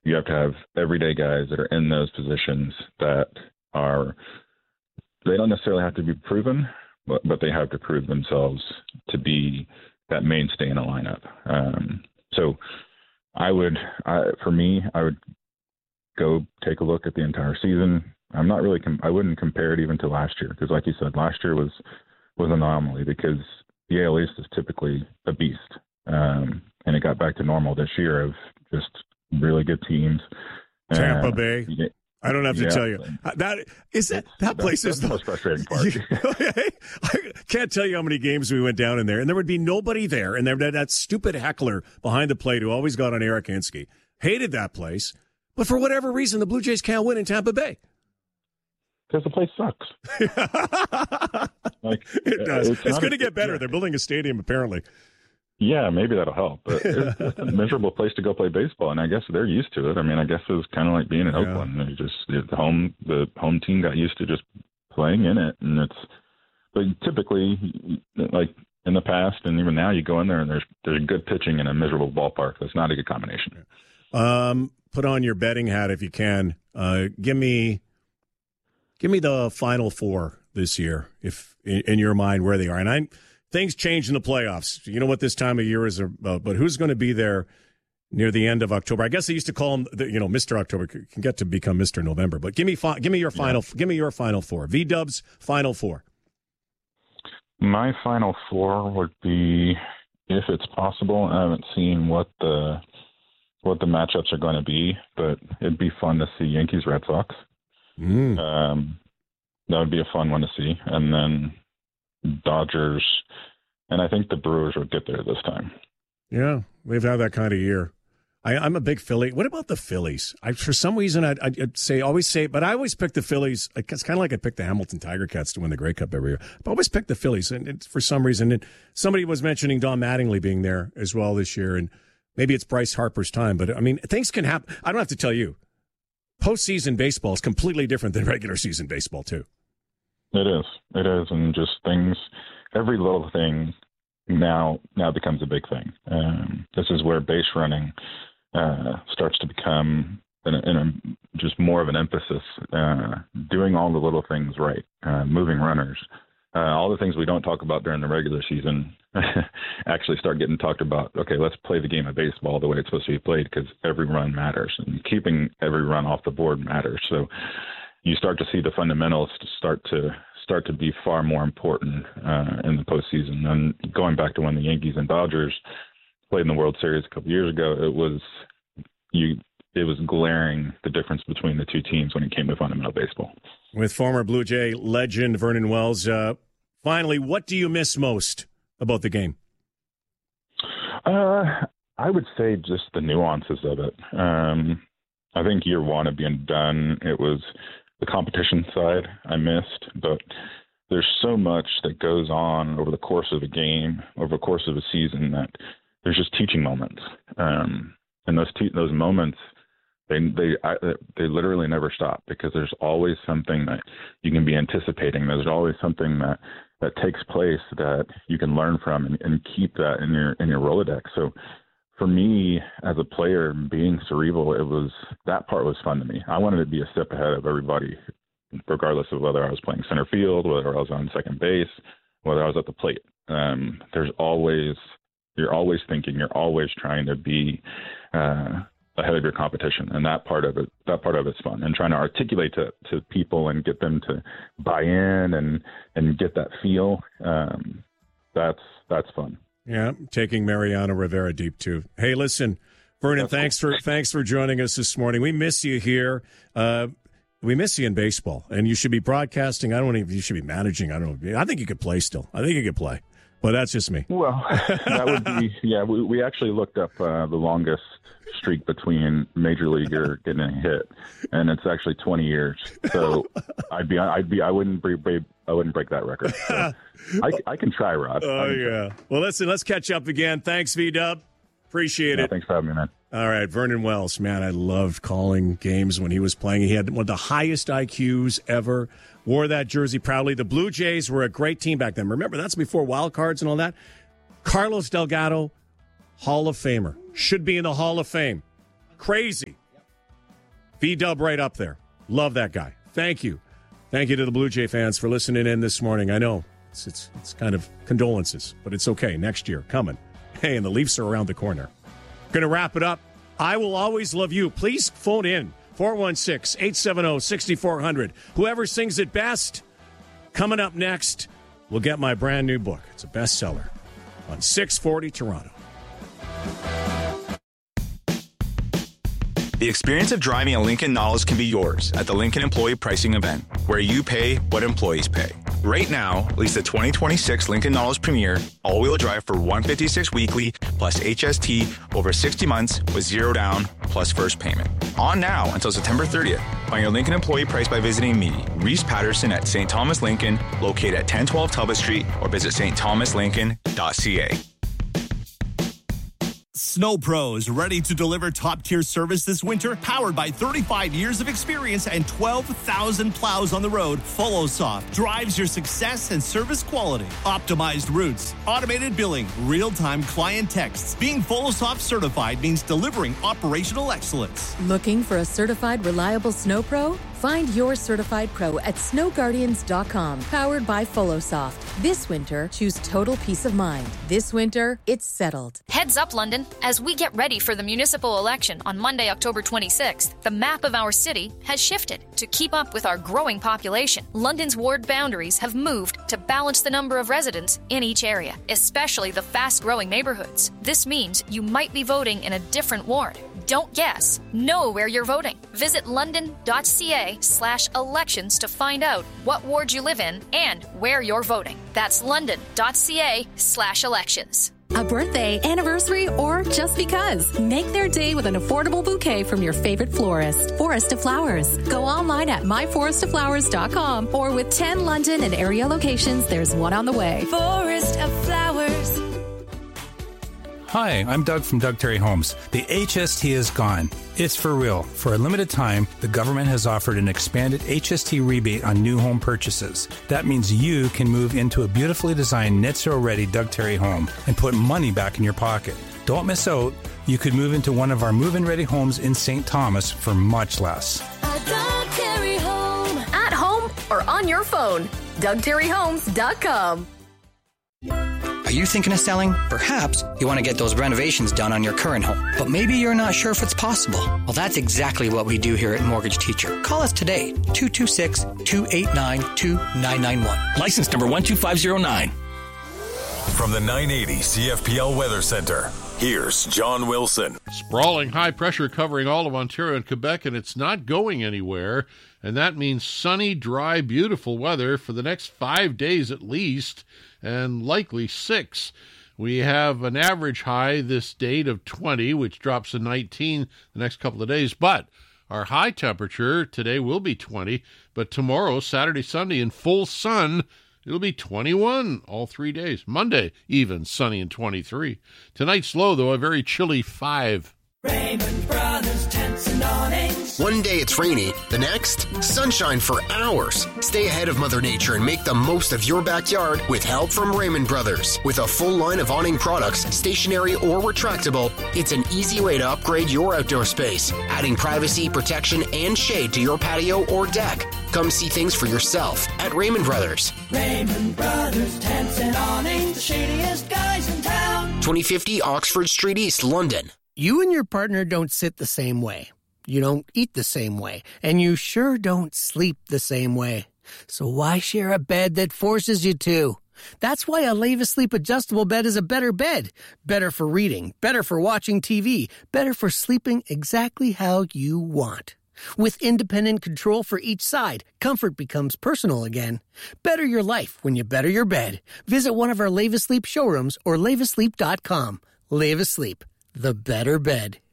you have to have everyday guys that are in those positions that they don't necessarily have to be proven, but they have to prove themselves to be that mainstay in a lineup. So I would go take a look at the entire season. I'm not really, I wouldn't compare it even to last year, because like you said, last year was an anomaly because the AL East is typically a beast. And it got back to normal this year of just really good teams. Tampa Bay. I don't have to tell you. That place is the most frustrating part. I can't tell you how many games we went down in there, and there would be nobody there, and there that stupid heckler behind the plate who always got on Eric Hinske. Hated that place, but for whatever reason, the Blue Jays can't win in Tampa Bay. Because the place sucks. It does. It's going to get better. They're building a stadium, apparently. Yeah, maybe that'll help. But it's a miserable place to go play baseball, and I guess they're used to it. I mean, I guess it was kind of like being in Oakland. The home team got used to just playing in it, and but typically, like in the past and even now, you go in there and there's good pitching in a miserable ballpark. That's not a good combination. Put on your betting hat if you can. Give me the Final Four this year, if in your mind where they are. And things change in the playoffs. You know what this time of year is about. But who's going to be there near the end of October? I guess they used to call him, Mr. October. Can get to become Mr. November. But give me your final. Yeah. Give me your Final Four. V-Dub's Final Four. My Final Four would be, if it's possible. I haven't seen what the matchups are going to be, but it'd be fun to see Yankees Red Sox. That would be a fun one to see. And then Dodgers, and I think the Brewers would get there this time. Yeah, they've had that kind of year. I'm a big Philly. What about the Phillies? For some reason, I'd always say, but I always pick the Phillies. It's kind of like I pick the Hamilton Tiger Cats to win the Grey Cup every year. But I always pick the Phillies, and for some reason, and somebody was mentioning Don Mattingly being there as well this year, and maybe it's Bryce Harper's time. But I mean, things can happen. I don't have to tell you. Postseason baseball is completely different than regular season baseball, too. It is, and just things. Every little thing now becomes a big thing. This is where base running starts to become just more of an emphasis. Doing all the little things right, moving runners, all the things we don't talk about during the regular season actually start getting talked about. Okay, let's play the game of baseball the way it's supposed to be played, because every run matters, and keeping every run off the board matters. So you start to see the fundamentals start to be far more important in the postseason. And going back to when the Yankees and Dodgers played in the World Series a couple years ago, it was glaring, the difference between the two teams when it came to fundamental baseball. With former Blue Jay legend Vernon Wells, finally, what do you miss most about the game? I would say just the nuances of it. I think year one of being done, it was the competition side I missed, but there's so much that goes on over the course of a game, over the course of a season, that there's just teaching moments. And those moments, they literally never stop, because there's always something that you can be anticipating. There's always something that takes place that you can learn from and keep that in your Rolodex. So for me as a player, being cerebral, that part was fun to me. I wanted to be a step ahead of everybody, regardless of whether I was playing center field, whether I was on second base, whether I was at the plate. You're always thinking, you're always trying to be ahead of your competition, and that part of it's fun, and trying to articulate to people and get them to buy in and get that feel. That's fun. Yeah, taking Mariano Rivera deep too. Hey, listen, Vernon, thanks for joining us this morning. We miss you here. We miss you in baseball, and you should be broadcasting. I don't know if you should be managing. I don't know. I think you could play still. I think you could play, but that's just me. Well, that would be. Yeah, we actually looked up the longest streak between major leaguer getting a hit, and it's actually 20 years. So I wouldn't break that record. So I can try, Rod. Oh yeah. Well, listen, let's catch up again. Thanks, V-Dub. Appreciate it. Thanks for having me, man. All right, Vernon Wells, man, I loved calling games when he was playing. He had one of the highest IQs ever. Wore that jersey proudly. The Blue Jays were a great team back then. Remember, that's before wild cards and all that. Carlos Delgado, Hall of Famer. Should be in the Hall of Fame. Crazy. V-Dub right up there. Love that guy. Thank you. Thank you to the Blue Jay fans for listening in this morning. I know it's kind of condolences, but it's okay. Next year, coming. Hey, and the Leafs are around the corner. Going to wrap it up. I will always love you. Please phone in. 416-870-6400. Whoever sings it best. Coming up next, we'll get my brand new book. It's a bestseller on 640 Toronto. The experience of driving a Lincoln Nautilus can be yours at the Lincoln Employee Pricing Event, where you pay what employees pay. Right now, lease the 2026 Lincoln Nautilus Premier all-wheel drive for $156 weekly plus HST over 60 months with zero down plus first payment. On now until September 30th. Find your Lincoln employee price by visiting me, Reese Patterson at St. Thomas Lincoln, located at 1012 Talbot Street, or visit stthomaslincoln.ca. Snow Pros, ready to deliver top-tier service this winter? Powered by 35 years of experience and 12,000 plows on the road, FoloSoft drives your success and service quality. Optimized routes, automated billing, real-time client texts. Being FoloSoft certified means delivering operational excellence. Looking for a certified, reliable Snow Pro? Find your certified pro at snowguardians.com. Powered by FoloSoft. This winter, choose total peace of mind. This winter, it's settled. Heads up, London. As we get ready for the municipal election on Monday, October 26th, the map of our city has shifted to keep up with our growing population. London's ward boundaries have moved to balance the number of residents in each area, especially the fast-growing neighborhoods. This means you might be voting in a different ward. Don't guess. Know where you're voting. Visit london.ca/elections to find out what ward you live in and where you're voting. That's london.ca/elections. A birthday, anniversary, or just because. Make their day with an affordable bouquet from your favorite florist. Forest of Flowers. Go online at myforestoflowers.com, or with 10 London and area locations, there's one on the way. Forest of Flowers. Hi, I'm Doug from Doug Terry Homes. The HST is gone. It's for real. For a limited time, the government has offered an expanded HST rebate on new home purchases. That means you can move into a beautifully designed net zero ready Doug Terry home and put money back in your pocket. Don't miss out. You could move into one of our move-in ready homes in St. Thomas for much less. A Doug Terry home. At home or on your phone. DougTerryHomes.com. Are you thinking of selling? Perhaps you want to get those renovations done on your current home, but maybe you're not sure if it's possible. Well, that's exactly what we do here at Mortgage Teacher. Call us today, 226-289-2991. License number 12509. From the 980 CFPL Weather Center, here's John Wilson. Sprawling high pressure covering all of Ontario and Quebec, and it's not going anywhere. And that means sunny, dry, beautiful weather for the next 5 days at least, and likely 6. We have an average high this date of 20, which drops to 19 the next couple of days. But our high temperature today will be 20, but tomorrow, Saturday, Sunday, in full sun, it'll be 21 all 3 days. Monday, even sunny and 23. Tonight's low, though, a very chilly 5. Raymond Brothers Tents and Awnings. One day it's rainy, the next, sunshine for hours. Stay ahead of Mother Nature and make the most of your backyard with help from Raymond Brothers. With a full line of awning products, stationary or retractable, it's an easy way to upgrade your outdoor space, adding privacy, protection, and shade to your patio or deck. Come see things for yourself at Raymond Brothers. Raymond Brothers Tents and Awnings, the shadiest guys in town. 2050 Oxford Street East, London. You and your partner don't sit the same way. You don't eat the same way. And you sure don't sleep the same way. So why share a bed that forces you to? That's why a Leva Sleep adjustable bed is a better bed. Better for reading, better for watching TV, better for sleeping exactly how you want. With independent control for each side, comfort becomes personal again. Better your life when you better your bed. Visit one of our Leva Sleep showrooms or levasleep.com. Leva Sleep. The better bed.